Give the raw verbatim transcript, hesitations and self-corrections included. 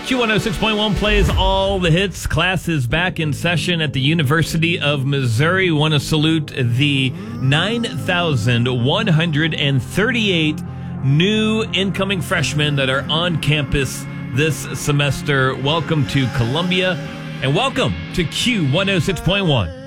Q one oh six point one plays all the hits. Class is back in session at the University of Missouri. We want to salute the nine thousand one hundred thirty-eight new incoming freshmen that are on campus this semester. Welcome to Columbia, and welcome to Q one oh six point one.